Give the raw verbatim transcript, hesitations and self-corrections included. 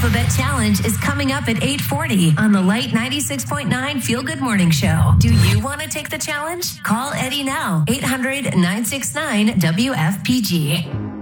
Alphabet Challenge is coming up at eight forty on the Light ninety-six point nine Feel Good Morning Show. Do you want to take the challenge? Call Eddie now, eight hundred, nine six nine, W F P G.